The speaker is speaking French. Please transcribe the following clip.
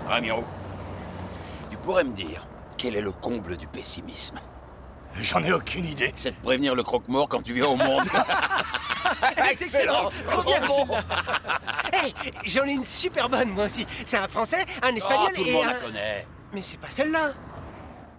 Ramiro, tu pourrais me dire quel est le comble du pessimisme? J'en ai aucune idée. C'est de prévenir le croque-mort quand tu viens au monde. Excellent. Trop bien. Hey, j'en ai une super bonne, moi aussi. C'est un français, un espagnol Oh, tout le et monde un... la connaît. Mais c'est pas celle-là.